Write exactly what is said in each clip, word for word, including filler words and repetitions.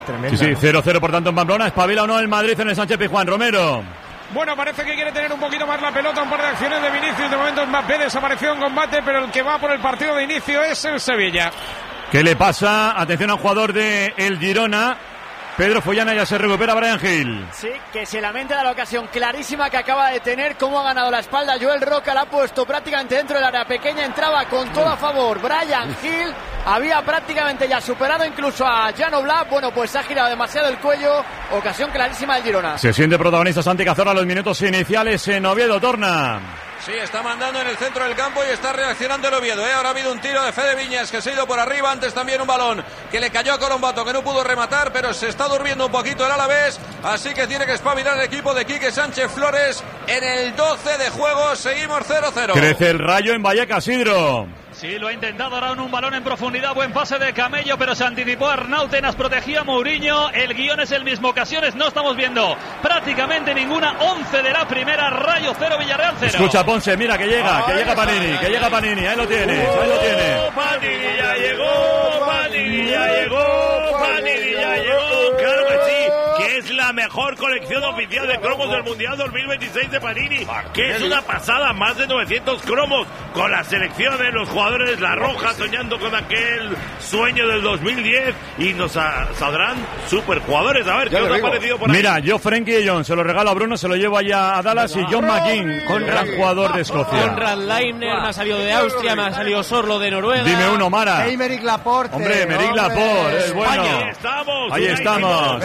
Tremenda, sí, sí, ¿no? cero cero por tanto en Pamplona. ¿Espabila o no el Madrid en el Sánchez Pizjuán? Romero. Bueno, parece que quiere tener un poquito más la pelota, un par de acciones de Vinicius. De momento Mbappé desapareció en combate, pero el que va por el partido de inicio es el Sevilla. ¿Qué le pasa? Atención a un jugador de el Girona. Pedro Follana, ya se recupera Brian Hill. Sí, que se lamenta de la ocasión clarísima que acaba de tener, cómo ha ganado la espalda Joel Roca, la ha puesto prácticamente dentro del área pequeña, entraba con todo a favor Brian Hill, había prácticamente ya superado incluso a Jan Oblak, bueno, pues ha girado demasiado el cuello, ocasión clarísima del Girona. Se siente protagonista Santi Cazorla a los minutos iniciales en Oviedo. Torna. Sí, está mandando en el centro del campo y está reaccionando el Oviedo, ¿eh? Ahora ha habido un tiro de Fede Viñas que se ha ido por arriba, antes también un balón que le cayó a Colombato que no pudo rematar, pero se está durmiendo un poquito el Alavés, así que tiene que espabilar el equipo de Quique Sánchez Flores en el doce de juego, seguimos cero cero. Crece el Rayo en Vallecas, Sidro. Sí, lo ha intentado ahora en un balón en profundidad, buen pase de Camello, pero se anticipó Arnautenas, protegía a Mourinho, el guión es el mismo, ocasiones no estamos viendo prácticamente ninguna, once de la primera, Rayo cero, Villarreal cero. Escucha Ponce, mira que llega, que llega Panini, que llega Panini, ahí lo tienes, ahí lo tienes. Panini ya llegó, Panini ya llegó, Panini ya llegó, claro que sí, que es la mejor colección oficial de cromos del Mundial dos mil veintiséis de Panini, que es una pasada, más de novecientos cromos con la selección de los jugadores. La Roja soñando con aquel sueño del dos mil diez y nos a, saldrán super jugadores. A ver, ¿qué os ha parecido por ahí? Mira, yo Frenkie de Jong se lo regalo a Bruno, se lo llevo allá a Dallas, y John McGinn, gran jugador de Escocia. Conrad Leiner, me ha salido de Austria, me ha salido Sorlo de Noruega. Dime uno, Mara. Aymeric Laporte. Hombre, Aymeric Laporte, es bueno. Ahí estamos. Ahí estamos.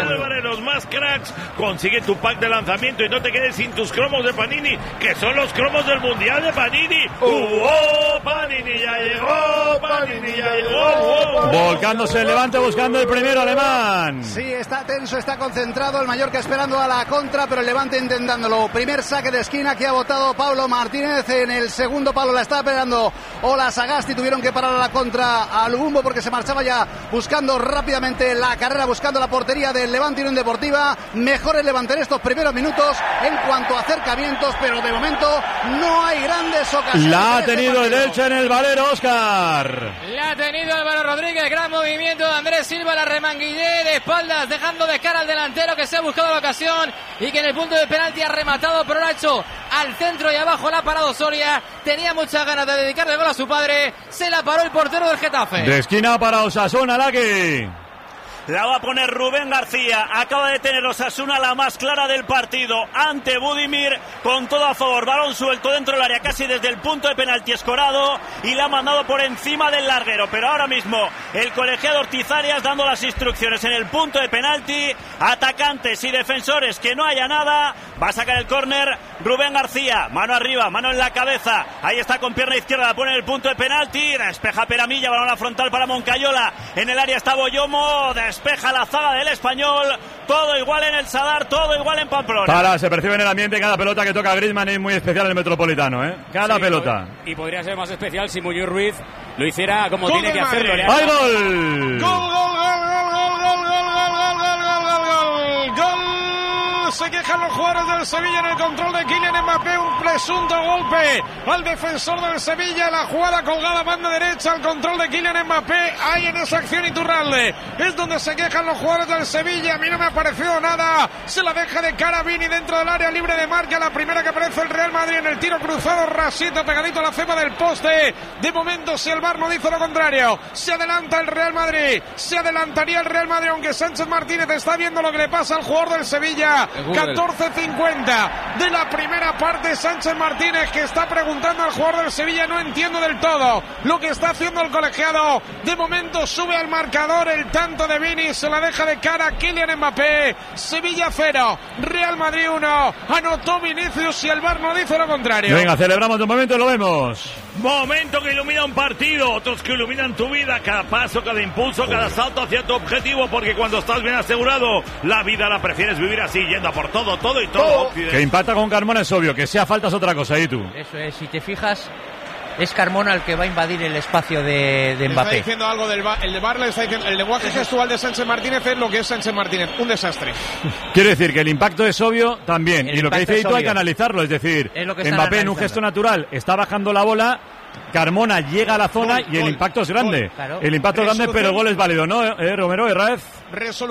Los más cracks, consigue tu pack de lanzamiento y no te quedes sin tus cromos de Panini, que son los cromos del Mundial de Panini. ¡Uh, oh, Panini ya llegó! ¡Panini ya llegó! Volcándose el Levante buscando el primero alemán. Sí, está tenso, está concentrado el Mallorca esperando a la contra, pero el Levante intentándolo. Primer saque de esquina que ha botado Pablo Martínez. En el segundo palo la está esperando Ola Sagasti. Tuvieron que parar a la contra a Lubumbo porque se marchaba ya buscando rápidamente la carrera, buscando la portería del Levante Unión Deportiva. Mejor el Levante en estos primeros minutos en cuanto a acercamientos, pero de momento no hay grandes ocasiones. La ha tenido el Elche en el Valero, Óscar. La ha tenido Álvaro Rodríguez, gran movimiento de Andrés Silva, la remanguillé de espaldas, dejando de cara al delantero que se ha buscado la ocasión y que en el punto de penalti ha rematado, pero lo ha hecho al centro y abajo, la ha parado Soria. Tenía muchas ganas de dedicarle gol a su padre, se la paró el portero del Getafe. De esquina para Osasuna, Laki. La va a poner Rubén García. Acaba de tener Osasuna la más clara del partido ante Budimir, con todo a favor. Balón suelto dentro del área, casi desde el punto de penalti escorado, y la ha mandado por encima del larguero. Pero ahora mismo el colegiado Ortiz Arias dando las instrucciones en el punto de penalti. Atacantes y defensores, que no haya nada. Va a sacar el córner Rubén García. Mano arriba, mano en la cabeza. Ahí está con pierna izquierda, la pone en el punto de penalti. Despeja Peramilla, balón a frontal para Moncayola. En el área está Boyomo. Despeja la zaga del Español. Todo igual en el Sadar, todo igual en Pamplona. Para, se percibe en el ambiente cada pelota que toca Griezmann, es muy especial en el Metropolitano, ¿eh? Cada sí, pelota. Y podría ser más especial si Muñoz Ruiz lo hiciera como gol tiene que hacerlo. ¡Hay gol! ¡Gol, gol, gol, gol, gol, gol, gol, gol, gol, gol, gol, gol! Se quejan los jugadores del Sevilla en el control de Kylian Mbappé, un presunto golpe al defensor del Sevilla, la jugada colgada banda derecha, al control de Kylian Mbappé, ahí en esa acción Iturralde, es donde se quejan los jugadores del Sevilla. A mí no me ha parecido nada, se la deja de cara Vini dentro del área libre de marca, la primera que aparece el Real Madrid en el tiro cruzado, rasito pegadito a la cepa del poste. De momento, si el V A R no dice lo contrario, se adelanta el Real Madrid, se adelantaría el Real Madrid, aunque Sánchez Martínez está viendo lo que le pasa al jugador del Sevilla. catorce cincuenta de la primera parte, Sánchez Martínez que está preguntando al jugador del Sevilla, no entiendo del todo lo que está haciendo el colegiado. De momento sube al marcador el tanto de Vini, se la deja de cara Kylian Mbappé. Sevilla cero, Real Madrid uno, anotó Vinicius y el V A R no dice lo contrario. Venga, celebramos de un momento y lo vemos. Momento que ilumina un partido, otros que iluminan tu vida, cada paso, cada impulso, cada salto hacia tu objetivo, porque cuando estás bien asegurado, la vida la prefieres vivir así, yendo a por todo, todo y todo. Oh. Que impacta con Carmona es obvio, que sea falta es otra cosa, ¿y tú? Eso es, si te fijas, es Carmona el que va a invadir el espacio de, de Mbappé. Está diciendo algo del va el de V A R, le está diciendo, el lenguaje gestual de Sánchez Martínez es lo que es Sánchez Martínez, un desastre. Quiero decir que el impacto es obvio también, el y lo que dice Ito hay que analizarlo, es decir, es lo que Mbappé en un gesto natural está bajando la bola Carmona llega a la zona Gol, y el gol, impacto es grande. gol, claro. El impacto es grande, pero el gol es válido, ¿no, eh, Romero Herráez?